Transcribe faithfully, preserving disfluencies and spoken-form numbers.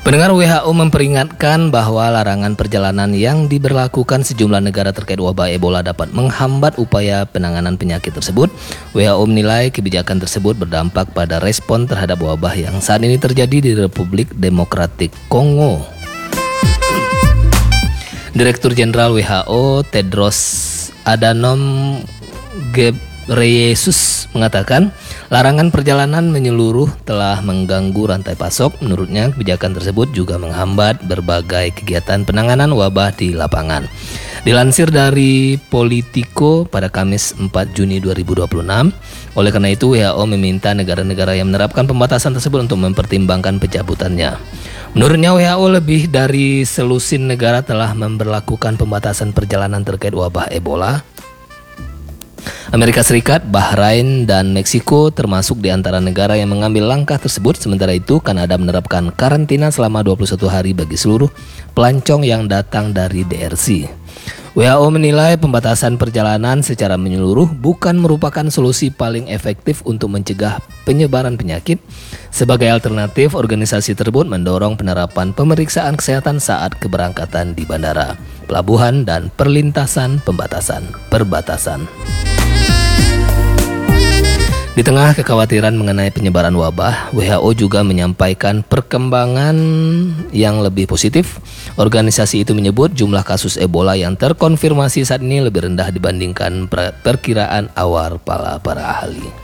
Pendengar, W H O memperingatkan bahwa larangan perjalanan yang diberlakukan sejumlah negara terkait wabah Ebola dapat menghambat upaya penanganan penyakit tersebut. W H O menilai kebijakan tersebut berdampak pada respon terhadap wabah yang saat ini terjadi di Republik Demokratik Kongo. Direktur Jenderal W H O Tedros Adhanom Ghebreyesus mengatakan larangan perjalanan menyeluruh telah mengganggu rantai pasok. Menurutnya, kebijakan tersebut juga menghambat berbagai kegiatan penanganan wabah di lapangan. Dilansir dari Politico pada Kamis empat Juni dua ribu dua puluh enam, oleh karena itu W H O meminta negara-negara yang menerapkan pembatasan tersebut untuk mempertimbangkan pencabutannya. Menurutnya, W H O lebih dari selusin negara telah memberlakukan pembatasan perjalanan terkait wabah Ebola. Amerika Serikat, Bahrain, dan Meksiko termasuk di antara negara yang mengambil langkah tersebut. Sementara itu, Kanada menerapkan karantina selama dua puluh satu hari bagi seluruh pelancong yang datang dari D R C. W H O menilai pembatasan perjalanan secara menyeluruh bukan merupakan solusi paling efektif untuk mencegah penyebaran penyakit. Sebagai alternatif, organisasi tersebut mendorong penerapan pemeriksaan kesehatan saat keberangkatan di bandara, pelabuhan, dan perlintasan pembatasan perbatasan. Di tengah kekhawatiran mengenai penyebaran wabah, W H O juga menyampaikan perkembangan yang lebih positif. Organisasi itu menyebut jumlah kasus Ebola yang terkonfirmasi saat ini lebih rendah dibandingkan perkiraan awal para para ahli.